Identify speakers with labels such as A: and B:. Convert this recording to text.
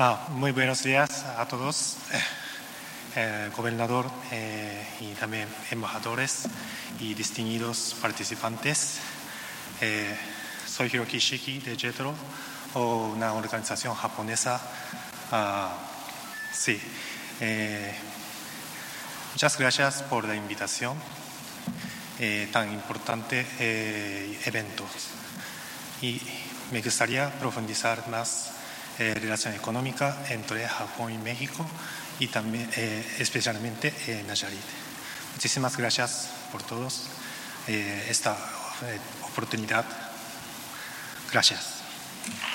A: Muy buenos días a todos, gobernador y también embajadores y distinguidos participantes. Soy Hiroki Shiki de JETRO, una organización japonesa. Muchas gracias por la invitación, tan importante evento. Y me gustaría profundizar más relación económica entre Japón y México y también especialmente Nayarit. Muchísimas gracias por todos esta oportunidad. Gracias.